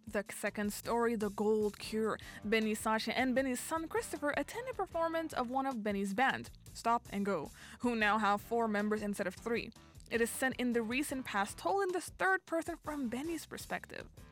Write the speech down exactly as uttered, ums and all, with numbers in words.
The second story, The Gold Cure. Benny, Sasha, and Benny's son Christopher attend a performance of one of Benny's band, Stop and Go, who now have four members instead of three. It is set in the recent past, told in this third person from Benny's perspective.